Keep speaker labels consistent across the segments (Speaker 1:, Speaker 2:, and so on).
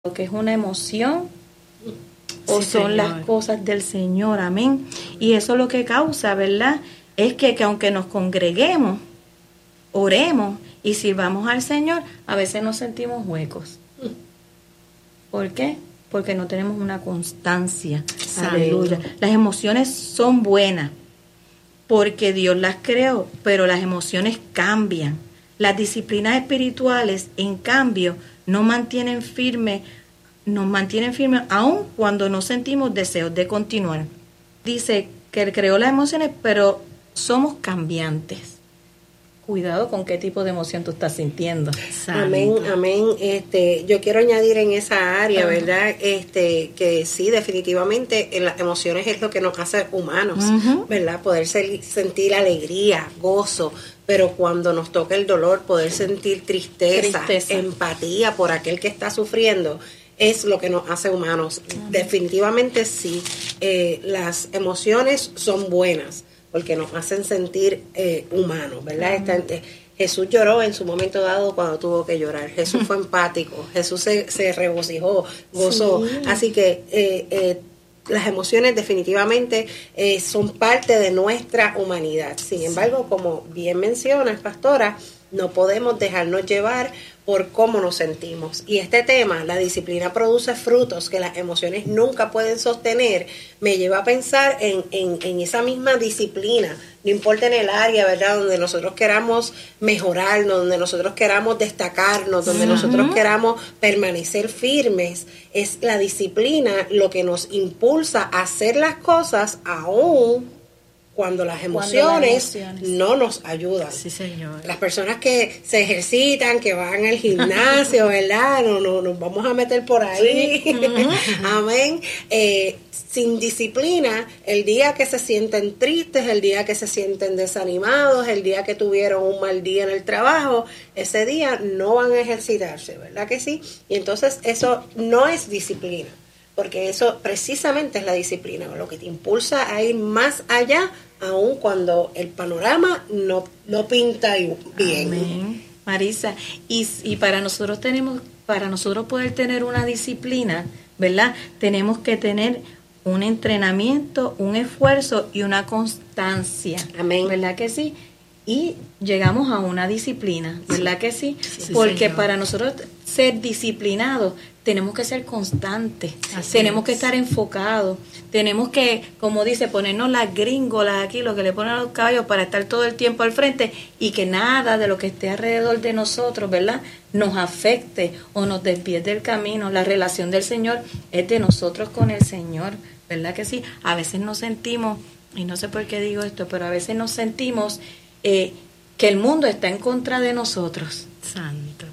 Speaker 1: lo que es una emoción o
Speaker 2: Sí,
Speaker 1: son
Speaker 2: Señor.
Speaker 1: las cosas del Señor, amén. Y eso lo que causa, ¿verdad? Es que aunque nos congreguemos, oremos y sirvamos al Señor, a veces nos sentimos huecos. ¿Por qué? Porque no tenemos una constancia. Aleluya. Las emociones son buenas porque Dios las creó, pero las emociones cambian. Las disciplinas espirituales, en cambio, nos mantienen firmes aun cuando no sentimos deseos de continuar. Dice que Él creó las emociones, pero somos cambiantes. Cuidado con qué tipo de emoción tú estás sintiendo.
Speaker 3: Amén, amén. Yo quiero añadir en esa área, ¿verdad? Que sí, definitivamente las emociones es lo que nos hace humanos, ¿verdad? Poder sentir alegría, gozo, pero cuando nos toca el dolor, poder sentir tristeza, empatía por aquel que está sufriendo, es lo que nos hace humanos. Definitivamente sí, las emociones son buenas, porque nos hacen sentir humanos, ¿verdad? Jesús lloró en su momento dado cuando tuvo que llorar. Jesús fue empático, Jesús se regocijó, gozó. Sí. Así que las emociones definitivamente son parte de nuestra humanidad. Sin embargo, como bien mencionas, pastora, no podemos dejarnos llevar por cómo nos sentimos. Y este tema, la disciplina produce frutos que las emociones nunca pueden sostener, me lleva a pensar en esa misma disciplina, no importa en el área, ¿verdad?, donde nosotros queramos mejorarnos, donde nosotros queramos destacarnos, donde nosotros queramos permanecer firmes, es la disciplina lo que nos impulsa a hacer las cosas aún cuando las emociones no nos ayudan.
Speaker 2: Sí, Señor.
Speaker 3: Las personas que se ejercitan, que van al gimnasio, ¿verdad? No nos vamos a meter por ahí. Sí. Amén. Sin disciplina, el día que se sienten tristes, el día que se sienten desanimados, el día que tuvieron un mal día en el trabajo, ese día no van a ejercitarse, ¿verdad que sí? Y entonces eso no es disciplina, porque eso precisamente es la disciplina, lo que te impulsa a ir más allá, aun cuando el panorama no pinta bien.
Speaker 1: Amén. Marisa, y para nosotros poder tener una disciplina, ¿verdad? Tenemos que tener un entrenamiento, un esfuerzo y una constancia.
Speaker 3: Amén.
Speaker 1: ¿Verdad que sí? Y llegamos a una disciplina, ¿verdad que sí?
Speaker 2: Sí,
Speaker 1: porque
Speaker 2: Señor.
Speaker 1: Para nosotros ser disciplinados tenemos que ser constantes, tenemos que estar enfocados, tenemos que, como dice, ponernos las gringolas aquí, lo que le ponen a los caballos para estar todo el tiempo al frente y que nada de lo que esté alrededor de nosotros, ¿verdad?, nos afecte o nos desvíe del camino. La relación del Señor es de nosotros con el Señor, ¿verdad que sí? A veces nos sentimos, y no sé por qué digo esto, pero a veces nos sentimos que el mundo está en contra de nosotros.
Speaker 2: Santo.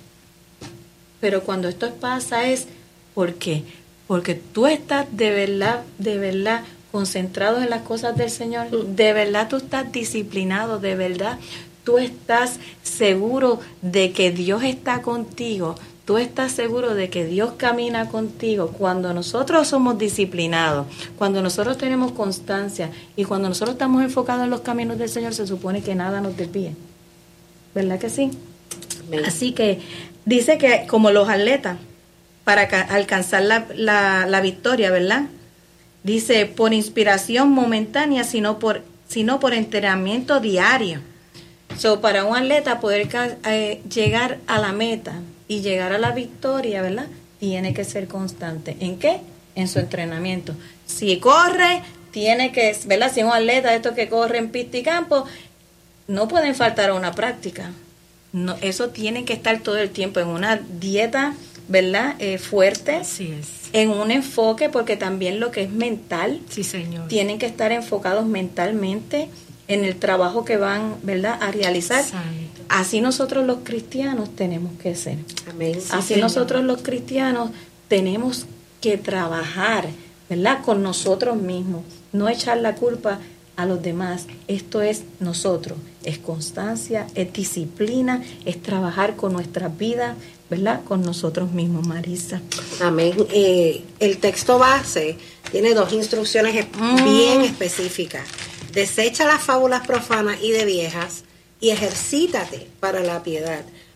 Speaker 1: Pero cuando esto pasa es ¿por qué? Porque tú estás de verdad concentrado en las cosas del Señor, de verdad tú estás disciplinado, de verdad tú estás seguro de que Dios está contigo, tú estás seguro de que Dios camina contigo. Cuando nosotros somos disciplinados, cuando nosotros tenemos constancia y cuando nosotros estamos enfocados en los caminos del Señor, se supone que nada nos desvíe. ¿Verdad que sí?
Speaker 3: Amén.
Speaker 1: Así que dice que como los atletas, para alcanzar la victoria, ¿verdad? Dice, por inspiración momentánea, sino por entrenamiento diario. Para un atleta poder llegar a la meta y llegar a la victoria, ¿verdad?, tiene que ser constante. ¿En qué? En su entrenamiento. Si corre, tiene que, ¿verdad? Si es un atleta de estos que corre en pista y campo, no pueden faltar a una práctica. No, eso tiene que estar todo el tiempo en una dieta, ¿verdad?, fuerte.
Speaker 2: Así es.
Speaker 1: En un enfoque, porque también lo que es mental.
Speaker 2: Sí, Señor.
Speaker 1: Tienen que estar enfocados mentalmente en el trabajo que van, ¿verdad?, a realizar.
Speaker 2: Santo.
Speaker 1: Así nosotros los cristianos tenemos que ser.
Speaker 3: Amén.
Speaker 1: Así
Speaker 2: Señor.
Speaker 1: nosotros los cristianos tenemos que trabajar, ¿verdad?, con nosotros mismos. No echar la culpa a los demás. Esto es nosotros. Es constancia, es disciplina, es trabajar con nuestras vidas, ¿verdad?, con nosotros mismos, Marisa.
Speaker 3: Amén. El texto base tiene 2 instrucciones bien específicas. Desecha las fábulas profanas y de viejas y ejercítate para la piedad.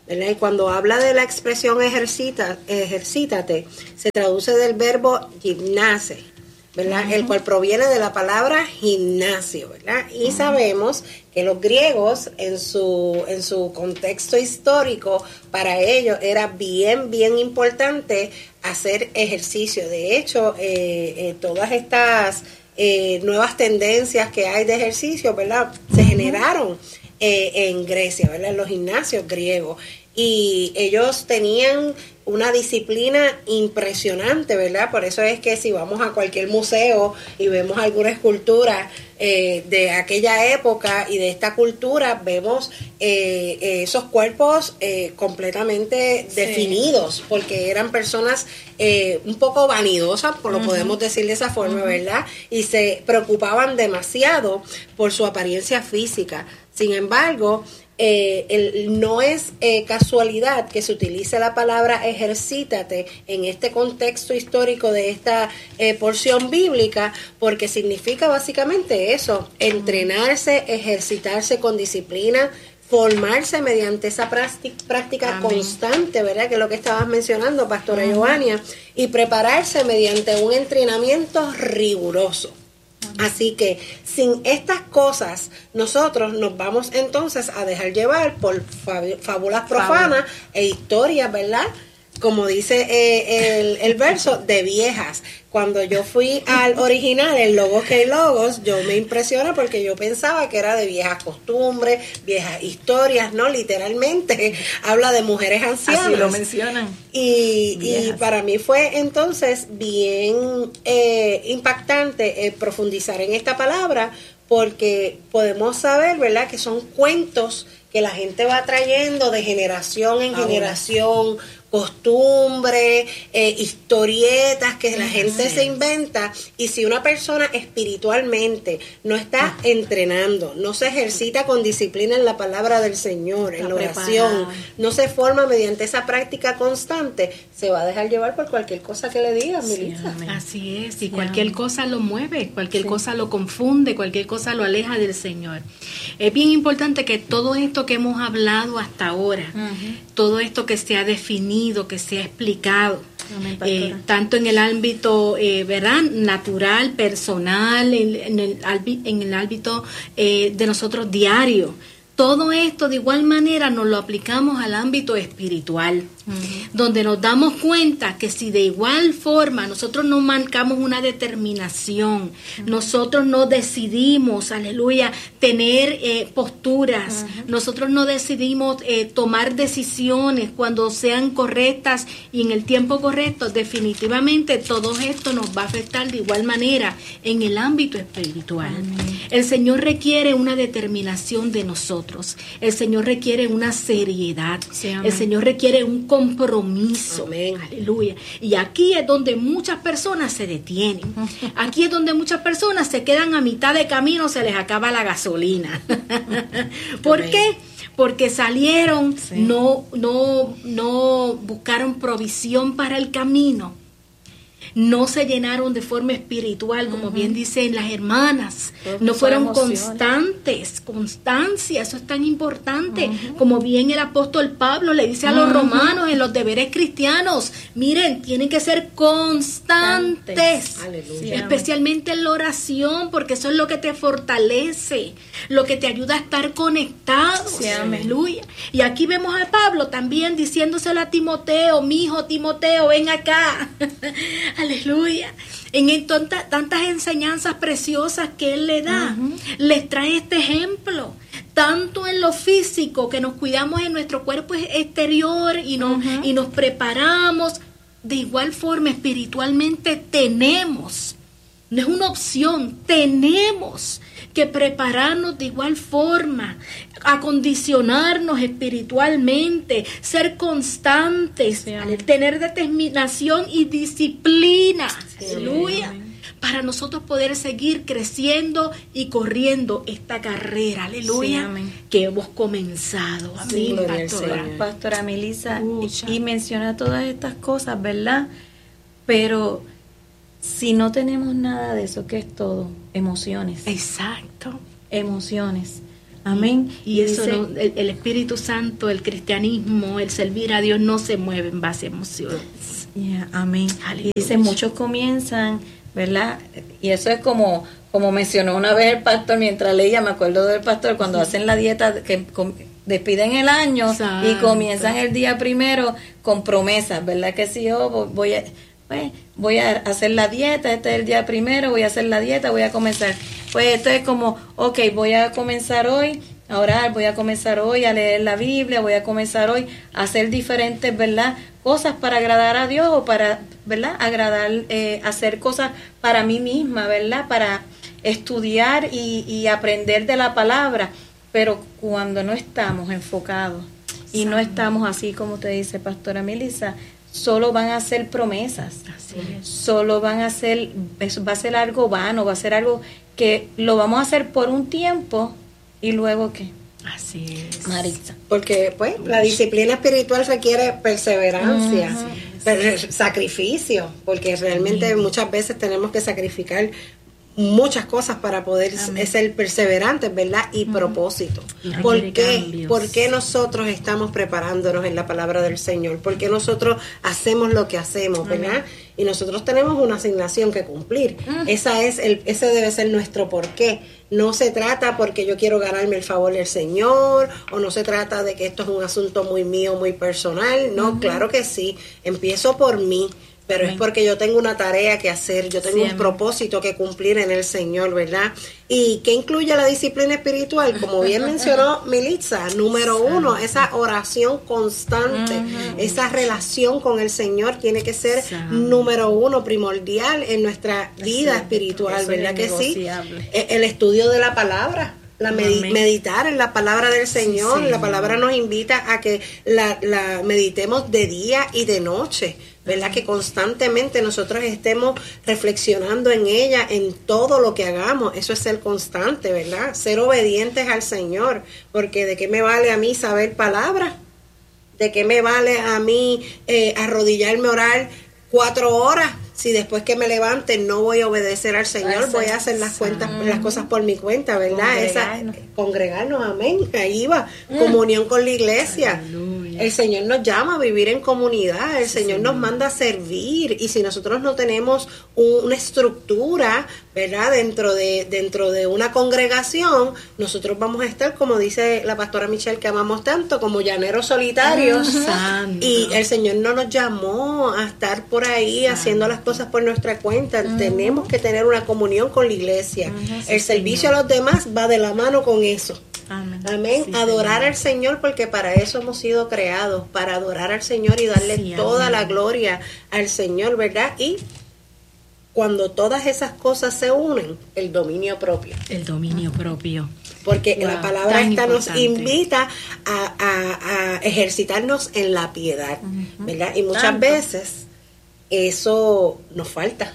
Speaker 3: ¿verdad? Y cuando habla de la expresión ejercítate, se traduce del verbo gimnase, ¿verdad? El cual proviene de la palabra gimnasio, ¿verdad? Y sabemos que los griegos en su contexto histórico, para ellos era bien importante hacer ejercicio. De hecho, todas estas nuevas tendencias que hay de ejercicio, ¿verdad? Se generaron en Grecia, ¿verdad? En los gimnasios griegos. Y ellos tenían una disciplina impresionante, ¿verdad? Por eso es que si vamos a cualquier museo y vemos alguna escultura de aquella época y de esta cultura, vemos esos cuerpos completamente definidos, porque eran personas un poco vanidosas, lo podemos decir de esa forma, ¿verdad? Y se preocupaban demasiado por su apariencia física. Sin embargo, no es casualidad que se utilice la palabra ejercítate en este contexto histórico de esta porción bíblica, porque significa básicamente eso: entrenarse, ejercitarse con disciplina, formarse mediante esa práctica constante, ¿verdad? Que es lo que estabas mencionando, Pastora Giovania, y prepararse mediante un entrenamiento riguroso. Así que sin estas cosas nosotros nos vamos entonces a dejar llevar por fábulas profanas e historias, ¿verdad? Como dice el verso, de viejas. Cuando yo fui al original, el Logos que hay Logos, yo me impresiona porque yo pensaba que era de viejas costumbres, viejas historias, ¿no? Literalmente habla de mujeres ancianas.
Speaker 1: Así lo mencionan.
Speaker 3: Y para mí fue entonces bien impactante profundizar en esta palabra, porque podemos saber, ¿verdad?, que son cuentos que la gente va trayendo de generación en generación, costumbres, historietas que la gente se inventa. Y si una persona espiritualmente no está entrenando, no se ejercita con disciplina en la palabra del Señor, en la oración, no se forma mediante esa práctica constante, se va a dejar llevar por cualquier cosa que le digan, Melissa.
Speaker 2: Así es, y cualquier cosa lo mueve, cualquier cosa lo confunde, cualquier cosa lo aleja del Señor. Es bien importante que todo esto que hemos hablado hasta ahora, todo esto que se ha definido, que se ha explicado, tanto en el ámbito ¿verdad?, natural, personal, en el ámbito de nosotros diario, todo esto de igual manera nos lo aplicamos al ámbito espiritual, donde nos damos cuenta que si de igual forma nosotros no marcamos una determinación, nosotros no decidimos, aleluya, tener posturas, nosotros no decidimos tomar decisiones cuando sean correctas y en el tiempo correcto, definitivamente todo esto nos va a afectar de igual manera en el ámbito espiritual. El Señor requiere una determinación de nosotros, el Señor requiere una seriedad, el Señor requiere un compromiso. Amén. Aleluya. Y aquí es donde muchas personas se detienen. Aquí es donde muchas personas se quedan a mitad de camino, se les acaba la gasolina. ¿Por qué? Porque salieron, no buscaron provisión para el camino. No se llenaron de forma espiritual, como bien dicen las hermanas. No fueron constantes. Constancia, eso es tan importante. Como bien el apóstol Pablo le dice a los romanos en los deberes cristianos, miren, tienen que ser constantes. Aleluya. Especialmente en la oración, porque eso es lo que te fortalece, lo que te ayuda a estar conectados. Aleluya. Y aquí vemos a Pablo también diciéndoselo a Timoteo, mi hijo Timoteo, ven acá. Aleluya. En tantas enseñanzas preciosas que él le da, les trae este ejemplo, tanto en lo físico, que nos cuidamos en nuestro cuerpo exterior y nos preparamos, de igual forma espiritualmente tenemos, no es una opción, tenemos que prepararnos de igual forma, acondicionarnos espiritualmente, ser constantes, tener determinación y disciplina, aleluya, para nosotros poder seguir creciendo y corriendo esta carrera, aleluya, que hemos comenzado. Amén,
Speaker 1: Pastora Melissa, y menciona todas estas cosas, ¿verdad? Pero si no tenemos nada de eso, ¿qué es todo? Emociones.
Speaker 2: Exacto.
Speaker 1: Emociones. Amén.
Speaker 2: Y eso dice, el Espíritu Santo, el cristianismo, el servir a Dios no se mueve en base a emociones.
Speaker 1: Amén. Aleluya. Y dice, muchos comienzan, ¿verdad? Y eso es como mencionó una vez el pastor mientras leía, me acuerdo del pastor, cuando hacen la dieta, que despiden el año y comienzan el día primero con promesas, ¿verdad? Que si yo voy a hacer la dieta, este es el día primero, voy a hacer la dieta, voy a comenzar. Pues esto es como, voy a comenzar hoy a orar, voy a comenzar hoy a leer la Biblia, voy a comenzar hoy a hacer diferentes, ¿verdad?, cosas para agradar a Dios o para, ¿verdad?, hacer cosas para mí misma, ¿verdad?, para estudiar y aprender de la palabra. Pero cuando no estamos enfocados y no estamos así como te dice Pastora Melissa, solo van a ser promesas, solo va a ser algo vano, va a ser algo que lo vamos a hacer por un tiempo y luego ¿qué?
Speaker 2: Así es,
Speaker 1: Maritza.
Speaker 3: Porque pues la disciplina espiritual requiere perseverancia, sacrificio, porque realmente muchas veces tenemos que sacrificar muchas cosas para poder ser perseverantes, ¿verdad? Y propósito. ¿Por qué nosotros estamos preparándonos en la palabra del Señor? ¿Por qué nosotros hacemos lo que hacemos, verdad? Y nosotros tenemos una asignación que cumplir. Ese debe ser nuestro porqué. No se trata porque yo quiero ganarme el favor del Señor, o no se trata de que esto es un asunto muy mío, muy personal. No, claro que sí. Empiezo por mí. Pero es porque yo tengo una tarea que hacer, yo tengo un propósito que cumplir en el Señor, ¿verdad? ¿Y qué incluye la disciplina espiritual? Como bien mencionó Melissa, número 1, esa oración constante, esa relación con el Señor tiene que ser número 1, primordial en nuestra vida espiritual, ¿verdad que sí? El estudio de la palabra. Meditar en la palabra del Señor. La palabra nos invita a que la meditemos de día y de noche, ¿verdad? Que constantemente nosotros estemos reflexionando en ella, en todo lo que hagamos. Eso es ser constante, ¿verdad? Ser obedientes al Señor, porque ¿de qué me vale a mí saber palabras? ¿De qué me vale a mí arrodillarme a orar 4 horas? Si después que me levante no voy a obedecer al Señor, voy a hacer las cosas por mi cuenta, ¿verdad? Congregarnos, amén. Ahí va, comunión con la iglesia. Aleluya. El Señor nos llama a vivir en comunidad, el Señor nos manda a servir, y si nosotros no tenemos una estructura, ¿verdad? Dentro de una congregación, nosotros vamos a estar, como dice la pastora Michelle, que amamos tanto, como llaneros solitarios. Y el Señor no nos llamó a estar por ahí haciendo las cosas por nuestra cuenta. Tenemos que tener una comunión con la iglesia. El servicio a los demás va de la mano con eso. Amén. Sí, adorar al Señor, porque para eso hemos sido creados, para adorar al Señor y darle toda la gloria al Señor, ¿verdad? Y cuando todas esas cosas se unen, el dominio propio.
Speaker 2: El dominio propio.
Speaker 3: Porque la palabra esta nos invita a ejercitarnos en la piedad, ¿verdad? Y muchas veces eso nos falta.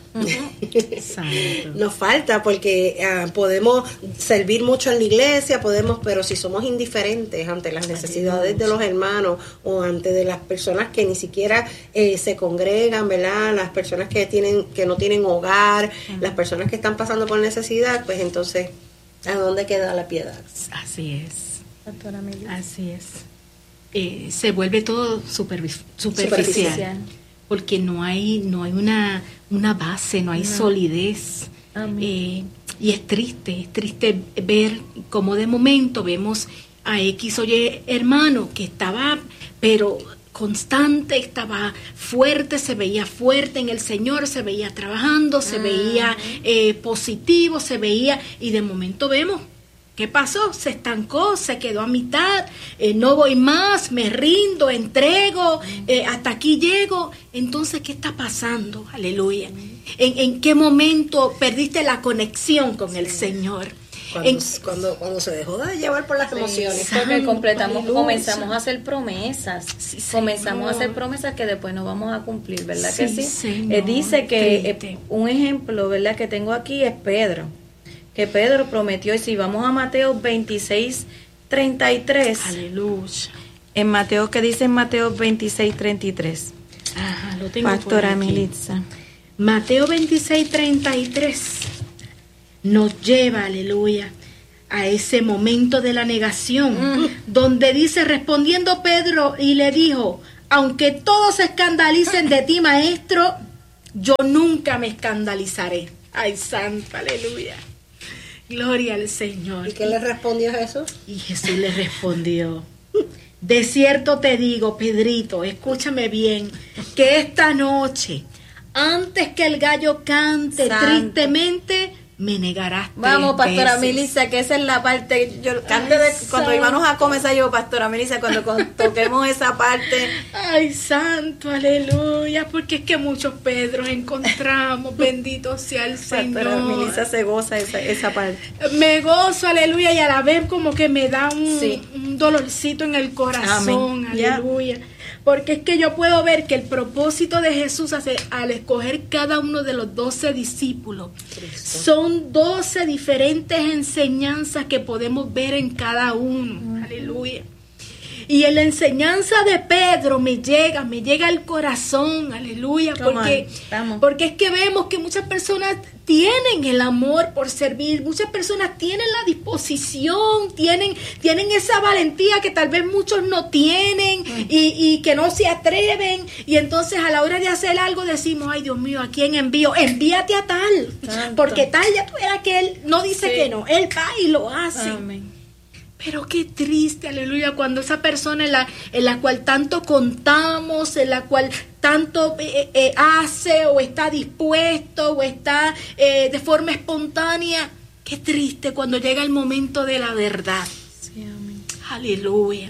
Speaker 3: Nos falta porque podemos servir mucho en la iglesia, podemos, pero si somos indiferentes ante las necesidades de los hermanos o ante de las personas que ni siquiera se congregan, ¿verdad? Las personas que no tienen hogar, las personas que están pasando por necesidad, pues entonces, ¿a dónde queda la piedad?
Speaker 2: Así es. Así es. Se vuelve todo superficial. Porque no hay una base, no hay solidez. Y es triste ver cómo de momento vemos a X o Y hermano que estaba, pero constante, estaba fuerte, se veía fuerte en el Señor, se veía trabajando, se veía positivo, y de momento vemos, ¿qué pasó? Se estancó, se quedó a mitad, no voy más, me rindo, entrego, hasta aquí llego. Entonces, ¿qué está pasando? Aleluya. ¿En qué momento perdiste la conexión con el Señor?
Speaker 3: Cuando se dejó de llevar por las emociones.
Speaker 1: Porque comenzamos a hacer promesas. Comenzamos a hacer promesas que después no vamos a cumplir, ¿verdad que sí?
Speaker 2: Señor,
Speaker 1: dice que un ejemplo, ¿verdad?, que tengo aquí es Pedro. Que Pedro prometió, y si vamos a Mateo 26:33.
Speaker 2: Aleluya.
Speaker 1: En Mateo, ¿qué dice en Mateo 26:33?
Speaker 2: Ajá, lo tengo.
Speaker 1: Pastora Melissa.
Speaker 2: Mateo 26:33 nos lleva, aleluya, a ese momento de la negación, donde dice, respondiendo Pedro y le dijo, aunque todos se escandalicen de ti, maestro, yo nunca me escandalizaré. Ay, santo, aleluya. Gloria al Señor.
Speaker 3: ¿Y qué le respondió Jesús?
Speaker 2: Y Jesús le respondió, de cierto te digo, Pedrito, escúchame bien, que esta noche, antes que el gallo cante, santo, tristemente, me negarás 3
Speaker 1: Vamos, pastora
Speaker 2: veces.
Speaker 1: Melissa, que esa es la parte, cuando íbamos a comenzar yo, pastora Melissa, cuando toquemos esa parte.
Speaker 2: Ay, santo, aleluya, porque es que muchos Pedros encontramos, bendito sea el Señor.
Speaker 1: Pastora Melissa se goza esa parte.
Speaker 2: Me gozo, aleluya, y a la vez como que me da un dolorcito en el corazón, amén, aleluya. Porque es que yo puedo ver que el propósito de Jesús al escoger cada uno de los 12 discípulos, Cristo, son 12 diferentes enseñanzas que podemos ver en cada uno. Aleluya. Y en la enseñanza de Pedro me llega al corazón, aleluya, porque es que vemos que muchas personas tienen el amor por servir, muchas personas tienen la disposición, tienen esa valentía que tal vez muchos no tienen y que no se atreven, y entonces a la hora de hacer algo decimos, ay Dios mío, ¿a quién envío? Envíate a tal, santo, porque tal ya tú verás que él no dice que no, él va y lo hace. Amén. Pero qué triste, aleluya, cuando esa persona en la cual tanto contamos, en la cual tanto hace o está dispuesto o está de forma espontánea, qué triste cuando llega el momento de la verdad. Sí, amén. Aleluya.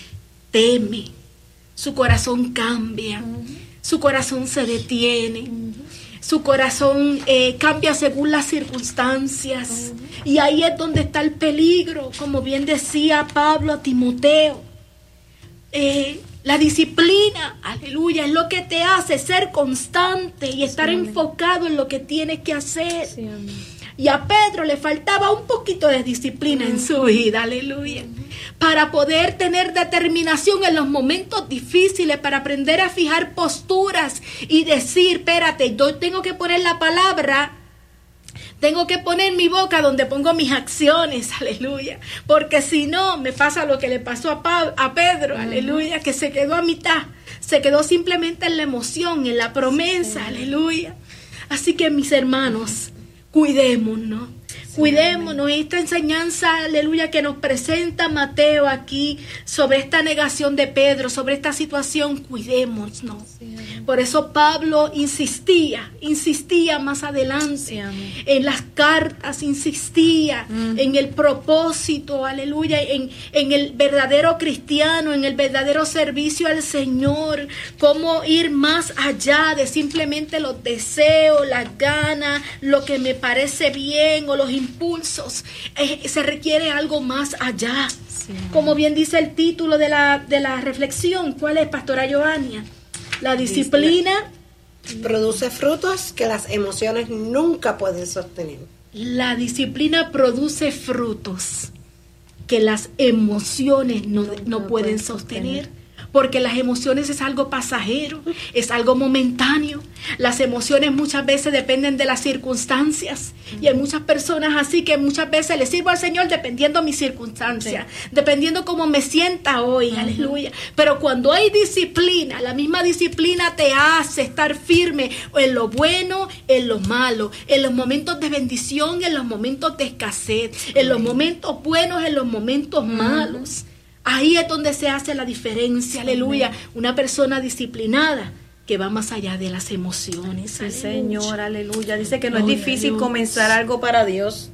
Speaker 2: Teme, su corazón cambia, su corazón se detiene. Su corazón cambia según las circunstancias. Y ahí es donde está el peligro, como bien decía Pablo a Timoteo. La disciplina, aleluya, es lo que te hace ser constante y estar enfocado en lo que tienes que hacer. Sí, y a Pedro le faltaba un poquito de disciplina en su vida, aleluya, para poder tener determinación en los momentos difíciles, para aprender a fijar posturas y decir, espérate, yo tengo que poner la palabra, tengo que poner mi boca donde pongo mis acciones, aleluya, porque si no, me pasa lo que le pasó a Pedro, aleluya, que se quedó a mitad, se quedó simplemente en la emoción, en la promesa, aleluya. Así que mis hermanos, cuidémonos. Cuidémonos. Esta enseñanza, aleluya, que nos presenta Mateo aquí sobre esta negación de Pedro, sobre esta situación, cuidémonos. Por eso Pablo insistía más adelante en las cartas, insistía en el propósito, aleluya, en el verdadero cristiano, en el verdadero servicio al Señor, cómo ir más allá de simplemente los deseos, las ganas, lo que me parece bien o los impulsos. Se requiere algo más allá. Sí. Como bien dice el título de la reflexión, ¿cuál es, pastora Joania? La disciplina
Speaker 3: produce frutos que las emociones nunca pueden sostener.
Speaker 2: La disciplina produce frutos que las emociones no pueden sostener. Porque las emociones es algo pasajero, es algo momentáneo. Las emociones muchas veces dependen de las circunstancias. Y hay muchas personas así que muchas veces le sirvo al Señor dependiendo de mis circunstancias, dependiendo cómo me sienta hoy, aleluya. Pero cuando hay disciplina, la misma disciplina te hace estar firme en lo bueno, en lo malo, en los momentos de bendición, en los momentos de escasez, en los momentos buenos, en los momentos malos. Ahí es donde se hace la diferencia, aleluya. Una persona disciplinada que va más allá de las emociones.
Speaker 1: Sí, Señor, aleluya. Dice que no es difícil comenzar algo para Dios.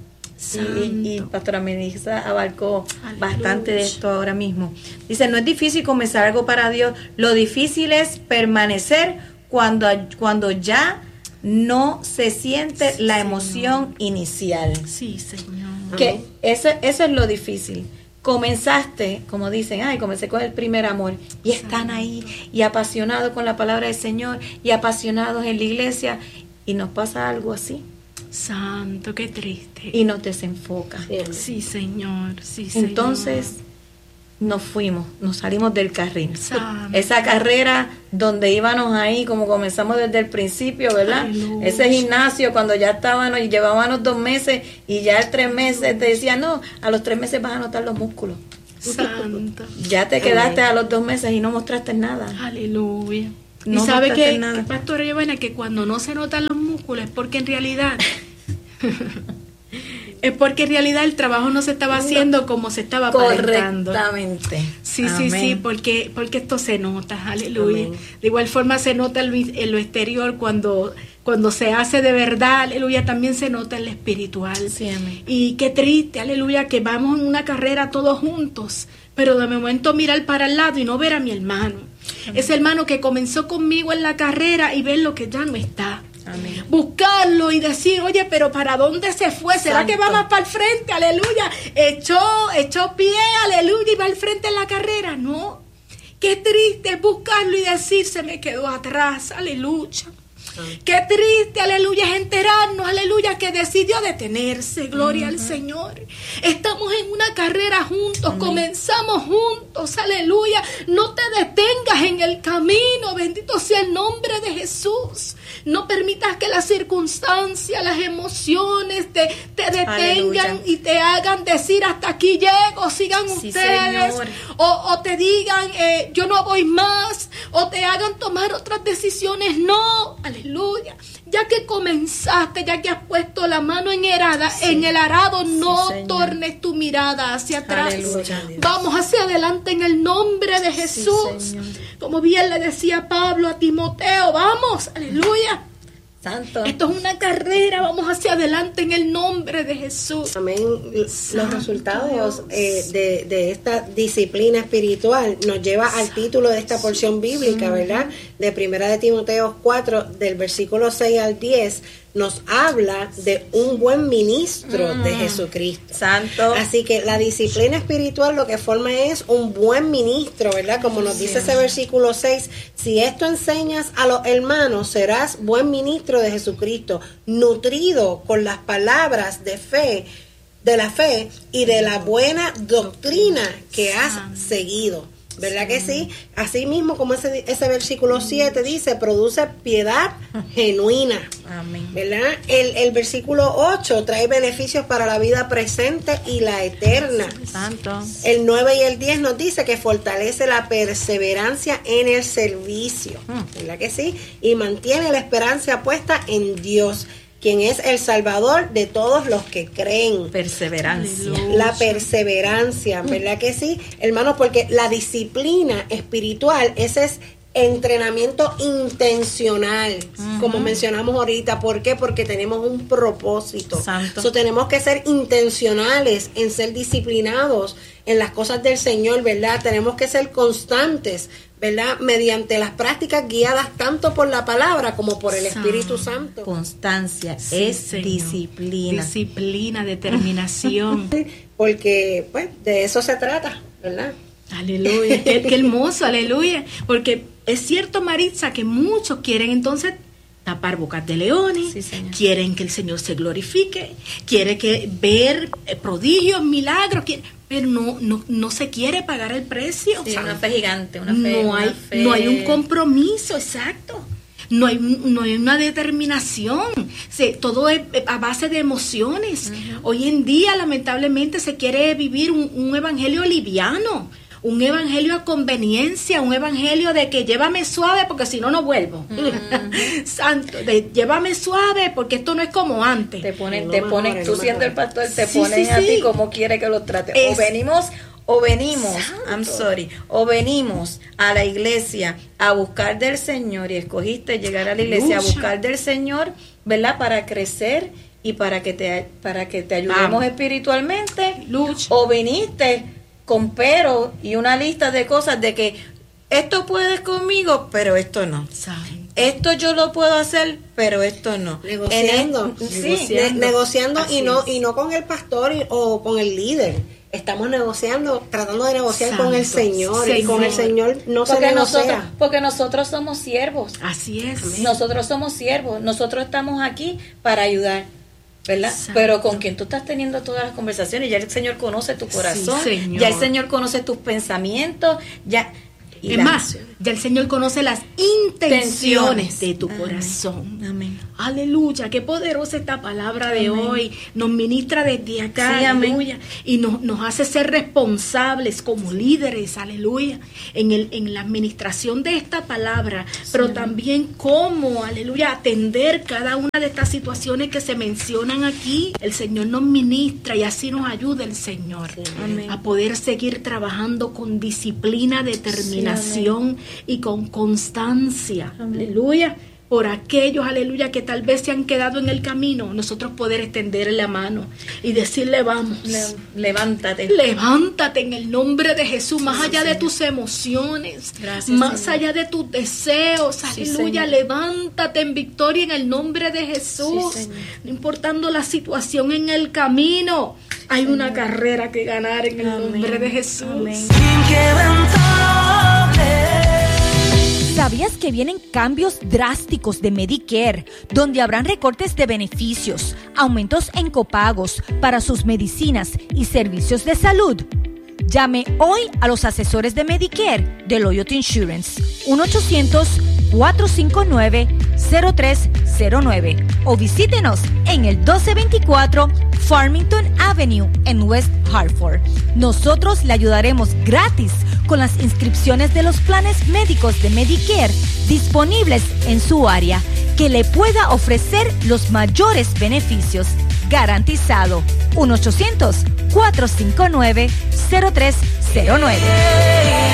Speaker 1: Y pastora Melissa abarcó bastante de esto ahora mismo. Dice, no es difícil comenzar algo para Dios. Lo difícil es permanecer cuando ya no se siente la emoción inicial.
Speaker 2: Sí, Señor.
Speaker 1: Que eso es lo difícil. Comenzaste, como dicen, comencé con el primer amor, y están ahí, y apasionados con la palabra del Señor, y apasionados en la iglesia, y nos pasa algo así.
Speaker 2: Santo, qué triste.
Speaker 1: Y nos desenfoca.
Speaker 2: Sí, Señor, sí,
Speaker 1: Entonces, nos fuimos, nos salimos del carril.
Speaker 2: Santo.
Speaker 1: Esa carrera donde íbamos ahí, como comenzamos desde el principio, ¿verdad?
Speaker 2: Aleluya.
Speaker 1: Ese gimnasio cuando ya estábamos y llevábamos 2 meses y ya el 3 meses te decía, no, a los 3 meses vas a notar los músculos.
Speaker 2: Santo.
Speaker 1: Ya te quedaste a los 2 meses y no mostraste nada.
Speaker 2: Aleluya.
Speaker 1: No
Speaker 2: y sabe
Speaker 1: mostraste
Speaker 2: que,
Speaker 1: nada.
Speaker 2: Pastora Giovanna, que cuando no se notan los músculos es porque en realidad el trabajo no se estaba haciendo como se estaba aparentando.
Speaker 1: Correctamente.
Speaker 2: Sí,
Speaker 1: Amén.
Speaker 2: sí, porque esto se nota, aleluya.
Speaker 3: Amén.
Speaker 2: De igual forma se nota en lo exterior cuando se hace de verdad, aleluya, también se nota en lo espiritual.
Speaker 1: Sí, amén.
Speaker 2: Y qué triste, aleluya, que vamos en una carrera todos juntos, pero de momento mirar para el lado y no ver a mi hermano. Amén. Ese hermano que comenzó conmigo en la carrera y ver lo que ya no está.
Speaker 1: Amén.
Speaker 2: Buscarlo y decir, oye, pero ¿para dónde se fue? ¿Será
Speaker 1: Santo.
Speaker 2: que va más para el frente? Aleluya. Echó pie, aleluya, y va al frente en la carrera. No. Qué triste es buscarlo y decir, se me quedó atrás. Aleluya. Qué triste, aleluya, es enterarnos, aleluya, que decidió detenerse, gloria al Señor. Estamos en una carrera juntos, comenzamos juntos, aleluya. No te detengas en el camino, bendito sea el nombre de Jesús. No permitas que las circunstancias, las emociones te detengan, aleluya, y te hagan decir hasta aquí llego, sigan
Speaker 1: sí,
Speaker 2: ustedes, o te digan yo no voy más, o te hagan tomar otras decisiones. No, aleluya, ya que comenzaste, ya que has puesto la mano en el arado, no
Speaker 1: Señor.
Speaker 2: Tornes tu mirada hacia atrás.
Speaker 1: Aleluya.
Speaker 2: Vamos hacia adelante en el nombre de Jesús.
Speaker 1: Señor.
Speaker 2: Como bien le decía Pablo a Timoteo, vamos, aleluya.
Speaker 1: Santo.
Speaker 2: Esto es una carrera, vamos hacia adelante en el nombre de Jesús.
Speaker 3: Amén. Los
Speaker 2: Santo
Speaker 3: resultados
Speaker 2: Dios.
Speaker 3: de esta disciplina espiritual nos lleva al título de esta porción bíblica, ¿verdad? De 1 de Timoteo 4, del versículo 6 al 10, nos habla de un buen ministro de Jesucristo.
Speaker 1: Santo.
Speaker 3: Así que la disciplina espiritual lo que forma es un buen ministro, ¿verdad? Como nos dice ese versículo 6, si esto enseñas a los hermanos, serás buen ministro de Jesucristo, nutrido con las palabras de fe, de la fe y de la buena doctrina que has seguido. ¿Verdad que sí? Así mismo como ese versículo 7 dice, produce piedad genuina.
Speaker 1: Amén.
Speaker 3: ¿Verdad? El versículo 8 trae beneficios para la vida presente y la eterna.
Speaker 1: Santo.
Speaker 3: El 9 y el 10 nos dice que fortalece la perseverancia en el servicio. ¿Verdad que sí? Y mantiene la esperanza puesta en Dios, quien es el Salvador de todos los que creen.
Speaker 1: Perseverancia.
Speaker 3: La perseverancia, ¿verdad que sí? Hermanos, porque la disciplina espiritual, ese es entrenamiento intencional, como mencionamos ahorita. ¿Por qué? Porque tenemos un propósito.
Speaker 1: Santo.
Speaker 3: So, tenemos que ser intencionales en ser disciplinados en las cosas del Señor, ¿verdad? Tenemos que ser constantes, ¿verdad? Mediante las prácticas guiadas tanto por la palabra como por el Espíritu Santo.
Speaker 1: Constancia
Speaker 2: Sí,
Speaker 1: es
Speaker 2: Señor.
Speaker 1: disciplina.
Speaker 2: Disciplina, determinación.
Speaker 3: Porque, pues, de eso se trata, ¿verdad?
Speaker 2: Aleluya, qué hermoso, aleluya. Porque es cierto, Maritza, que muchos quieren entonces tapar bocas de leones,
Speaker 1: Sí, Señor.
Speaker 2: quieren que el Señor se glorifique, quiere ver prodigios, milagros, pero no se quiere pagar el precio.
Speaker 1: Sí, una fe gigante, una fe.
Speaker 2: No
Speaker 1: una fe.
Speaker 2: hay un compromiso, exacto. No hay una determinación. Todo es a base de emociones. Hoy en día, lamentablemente, se quiere vivir un evangelio liviano, un evangelio a conveniencia, un evangelio de que llévame suave porque si no, no vuelvo. Santo, llévame suave porque esto no es como antes.
Speaker 1: Te ponen,
Speaker 3: No
Speaker 1: te
Speaker 3: me
Speaker 1: ponen,
Speaker 3: mejores,
Speaker 1: tú
Speaker 3: no me
Speaker 1: siendo el
Speaker 3: mejores.
Speaker 1: pastor, te
Speaker 2: Sí,
Speaker 1: ponen
Speaker 2: sí,
Speaker 1: a
Speaker 2: sí.
Speaker 1: ti como quiere que los trate.
Speaker 2: Es-
Speaker 1: O venimos,
Speaker 2: Santo.
Speaker 1: I'm sorry, o venimos a la iglesia a buscar del Señor y escogiste llegar a la iglesia a
Speaker 2: Lucha.
Speaker 1: buscar del Señor, ¿verdad? Para crecer y para que te ayudemos
Speaker 2: Vamos.
Speaker 1: espiritualmente.
Speaker 2: Lucha.
Speaker 1: O viniste con pero y una lista de cosas de que esto puedes conmigo, pero esto no.
Speaker 2: Santo.
Speaker 1: Esto yo lo puedo hacer, pero esto no.
Speaker 3: Negociando,
Speaker 1: Sí,
Speaker 3: negociando
Speaker 2: Así
Speaker 3: y no con el pastor o con el líder. Estamos negociando, tratando de negociar con el
Speaker 2: Santo.
Speaker 3: Señor, y con el
Speaker 2: Señor.
Speaker 3: Señor no se
Speaker 1: porque
Speaker 3: negocia.
Speaker 1: nosotros somos siervos.
Speaker 2: Así es.
Speaker 1: Nosotros somos siervos. Nosotros estamos aquí para ayudar. ¿verdad?
Speaker 2: Exacto.
Speaker 1: Pero con quien tú estás teniendo todas las conversaciones, ya el Señor conoce tu corazón,
Speaker 2: Sí, Señor.
Speaker 1: ya el Señor conoce tus pensamientos, ya...
Speaker 2: Es más, ya el Señor conoce las intenciones de tu corazón.
Speaker 1: Amén.
Speaker 2: Aleluya, qué poderosa esta palabra de
Speaker 1: Amén.
Speaker 2: hoy. Nos ministra desde acá,
Speaker 1: Sí, amén.
Speaker 2: aleluya. Y nos hace ser responsables como líderes, aleluya, en la administración de esta palabra, pero
Speaker 1: amén.
Speaker 2: también cómo, aleluya, atender cada una de estas situaciones que se mencionan aquí. El Señor nos ministra y así nos ayuda el Señor
Speaker 1: Amén.
Speaker 2: a poder seguir trabajando con disciplina, determinación y con constancia.
Speaker 1: Amén.
Speaker 2: Aleluya. Por aquellos, aleluya, que tal vez se han quedado en el camino, nosotros poder extenderle la mano y decirle, vamos,
Speaker 1: Levántate.
Speaker 2: levántate en el nombre de Jesús, más allá de tus emociones,
Speaker 1: Gracias,
Speaker 2: más
Speaker 1: Señor.
Speaker 2: allá de tus deseos,
Speaker 1: Sí,
Speaker 2: aleluya,
Speaker 1: Señor.
Speaker 2: levántate en victoria en el nombre de Jesús,
Speaker 1: Sí, Señor.
Speaker 2: no importando la situación en el camino, hay una carrera que ganar en el
Speaker 1: Amén.
Speaker 2: nombre de Jesús.
Speaker 1: Amén.
Speaker 4: ¿Sabías que vienen cambios drásticos de Medicare, donde habrán recortes de beneficios, aumentos en copagos para sus medicinas y servicios de salud? Llame hoy a los asesores de Medicare de Loyalty Insurance, 1-800-459-0309 o visítenos en el 1224 Farmington Avenue en West Hartford. Nosotros le ayudaremos gratis con las inscripciones de los planes médicos de Medicare disponibles en su área, que le pueda ofrecer los mayores beneficios. Garantizado. 1-800-459-0309.